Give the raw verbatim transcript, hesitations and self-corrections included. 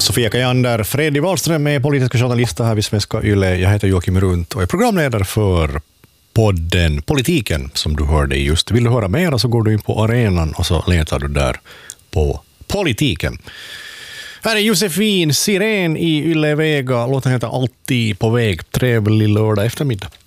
Sofia Kajander, Fredrik Wahlström är politiska journalister här vid Svenska Yle. Jag heter Joakim Runt och är programledare för podden Politiken som du hörde just. Vill du höra mer så går du in på arenan och så letar du där på Politiken. Här är Josefin Siren i Yle Vega. Låten heter Alltid på väg. Trevlig lördag eftermiddag.